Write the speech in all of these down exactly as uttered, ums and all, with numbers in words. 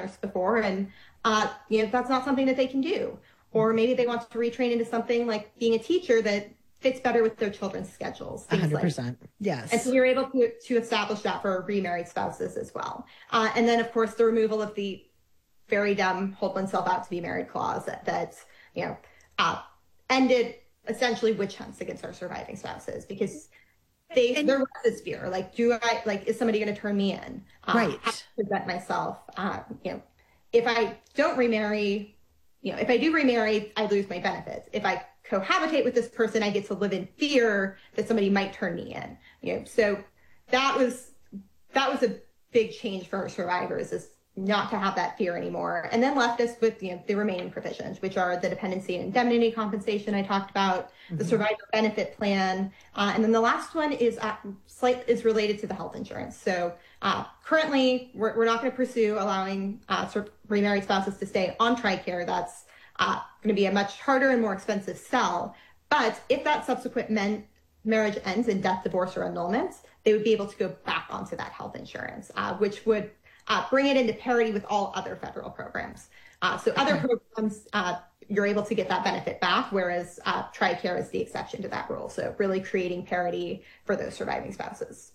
nurse before, and uh, you know, that's not something that they can do. Or maybe they want to retrain into something like being a teacher that fits better with their children's schedules. one hundred percent. Like yes. And so you're able to, to establish that for remarried spouses as well. Uh, and then, of course, the removal of the very dumb hold oneself out to be married clause that, that you know, uh, ended essentially witch hunts against our surviving spouses, because they, and, there was this fear, like, do I, like, is somebody going to turn me in? Uh, right. How to present myself? Uh, you know, if I don't remarry, you know, if I do remarry, I lose my benefits. If I cohabitate with this person, I get to live in fear that somebody might turn me in. You know, so that was, that was a big change for our survivors, is not to have that fear anymore, and then left us with, you know, the remaining provisions, which are the dependency and indemnity compensation I talked about, mm-hmm. the survivor benefit plan, uh, and then the last one is uh, slight is related to the health insurance. So uh, currently, we're, we're not going to pursue allowing uh, sort of remarried spouses to stay on TRICARE. That's uh, going to be a much harder and more expensive sell. But if that subsequent men- marriage ends in death, divorce, or annulment, they would be able to go back onto that health insurance, uh, which would Uh, bring it into parity with all other federal programs. Uh, so other programs, uh, you're able to get that benefit back, whereas uh, TRICARE is the exception to that rule. So really creating parity for those surviving spouses.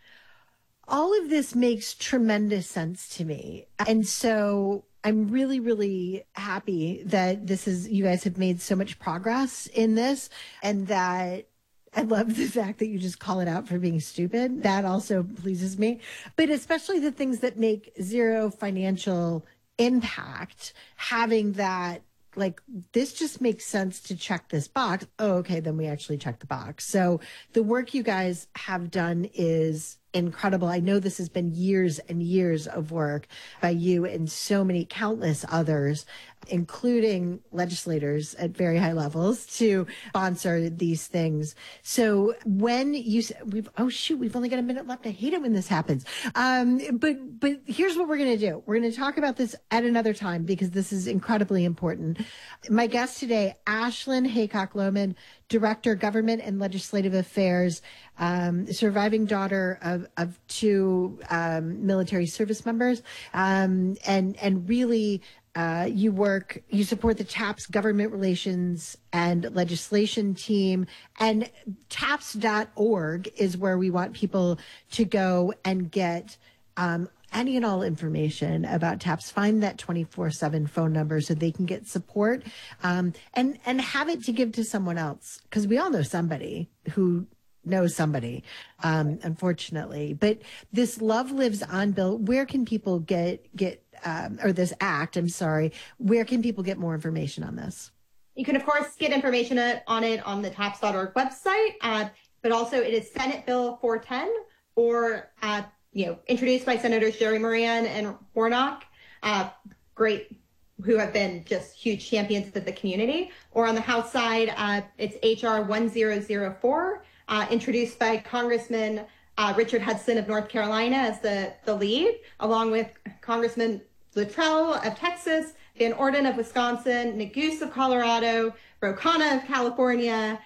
All of this makes tremendous sense to me. And so I'm really, really happy that this is, you guys have made so much progress in this, and that I love the fact that you just call it out for being stupid. That also pleases me. But especially the things that make zero financial impact, having that, like, this just makes sense to check this box. Oh, okay, then we actually check the box. So the work you guys have done is incredible. I know this has been years and years of work by you and so many countless others, including legislators at very high levels, to sponsor these things. So when you we've oh shoot, we've only got a minute left. I hate it when this happens. Um, but but here's what we're going to do. We're going to talk about this at another time, because this is incredibly important. My guest today, Ashlyn Haycock Lohman, Director, Government and Legislative Affairs, um, surviving daughter of, of two um, military service members, um, and and really. Uh, you work, you support the TAPS government relations and legislation team, and taps dot org is where we want people to go and get um, any and all information about TAPS. Find that twenty-four seven phone number so they can get support, um, and, and have it to give to someone else, because we all know somebody who knows somebody, um, unfortunately. But this Love Lives On bill, where can people get, get, um, or this act, I'm sorry, where can people get more information on this? You can, of course, get information on it on the taps dot org website, uh, but also it is Senate Bill four ten, or, uh, you know, introduced by Senators Jerry Moran and Warnock, uh, great, who have been just huge champions of the community. Or on the House side, uh, it's H R one thousand four, Uh, introduced by Congressman uh, Richard Hudson of North Carolina as the, the lead, along with Congressman Luttrell of Texas, Van Orden of Wisconsin, Neguse of Colorado, Ro Khanna of California,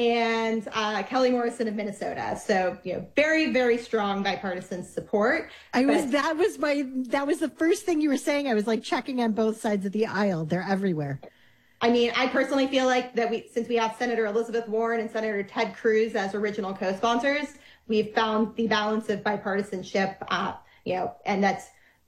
and uh, Kelly Morrison of Minnesota. So, you know, very, very strong bipartisan support. I but, was, that was my, that was the first thing you were saying. I was like checking on both sides of the aisle. They're everywhere. I mean, I personally feel like that we, since we have Senator Elizabeth Warren and Senator Ted Cruz as original co-sponsors, we've found the balance of bipartisanship, uh, you know, and that's,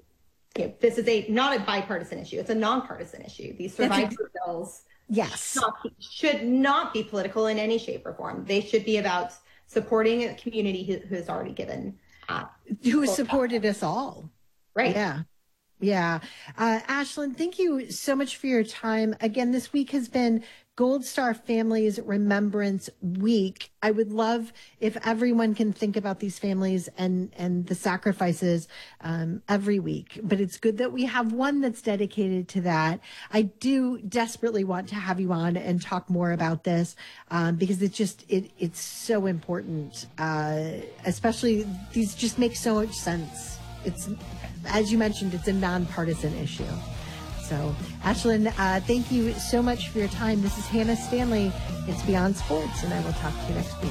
you know, this is a, not a bipartisan issue. It's a nonpartisan issue. These survivor bills yes. should not, be, should not be political in any shape or form. They should be about supporting a community who, who has already given. Uh, who has supported us all. Right. Yeah. Yeah. Uh, Ashlyn, thank you so much for your time. Again, this week has been Gold Star Families Remembrance Week. I would love if everyone can think about these families and, and the sacrifices um, every week. But it's good that we have one that's dedicated to that. I do desperately want to have you on and talk more about this um, because it's just, it, it's so important. Uh, especially these just make so much sense. It's, as you mentioned, it's a nonpartisan issue. So, Ashlyn, uh, thank you so much for your time. This is Hannah Stanley. It's Beyond Sports, and I will talk to you next week.